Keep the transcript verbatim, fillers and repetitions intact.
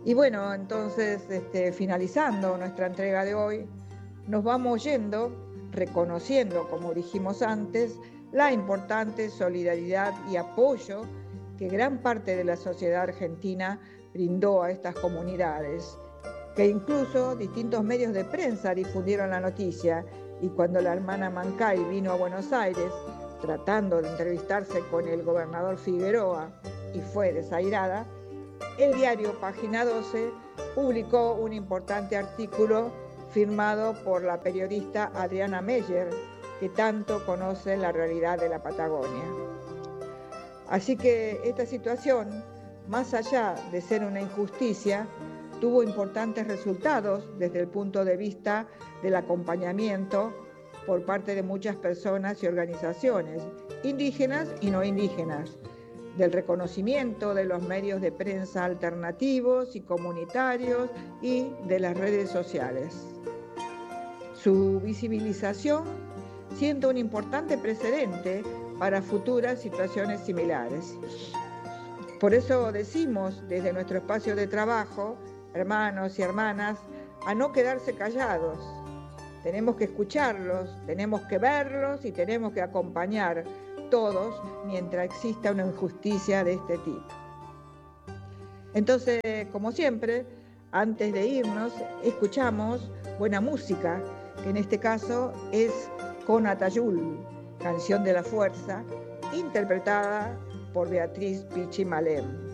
Y bueno, entonces, este, finalizando nuestra entrega de hoy, nos vamos yendo, reconociendo, como dijimos antes, la importante solidaridad y apoyo que gran parte de la sociedad argentina brindó a estas comunidades, que incluso distintos medios de prensa difundieron la noticia, y cuando la hermana Mancay vino a Buenos Aires, tratando de entrevistarse con el gobernador Figueroa, y fue desairada, el diario Página doce publicó un importante artículo firmado por la periodista Adriana Meyer, que tanto conoce la realidad de la Patagonia. Así que esta situación, más allá de ser una injusticia, tuvo importantes resultados desde el punto de vista del acompañamiento por parte de muchas personas y organizaciones, indígenas y no indígenas, del reconocimiento de los medios de prensa alternativos y comunitarios y de las redes sociales. Su visibilización siendo un importante precedente para futuras situaciones similares. Por eso decimos desde nuestro espacio de trabajo, hermanos y hermanas, a no quedarse callados. Tenemos que escucharlos, tenemos que verlos y tenemos que acompañar todos mientras exista una injusticia de este tipo. Entonces, como siempre, antes de irnos, escuchamos buena música, que en este caso es Con Atayul, Canción de la Fuerza, interpretada por Beatriz Pichi Malem.